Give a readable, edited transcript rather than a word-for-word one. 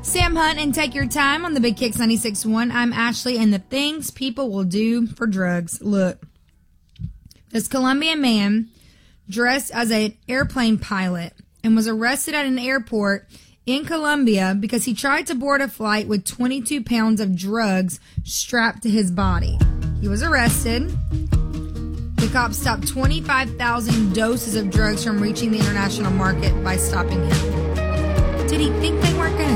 Sam Hunt and Take Your Time on the Big Kicks 96.1. I'm Ashley, and the things people will do for drugs. Look, this Colombian man dressed as an airplane pilot and was arrested at an airport in Colombia because he tried to board a flight with 22 pounds of drugs strapped to his body. He was arrested. The cops stopped 25,000 doses of drugs from reaching the international market by stopping him. Did he think they weren't going to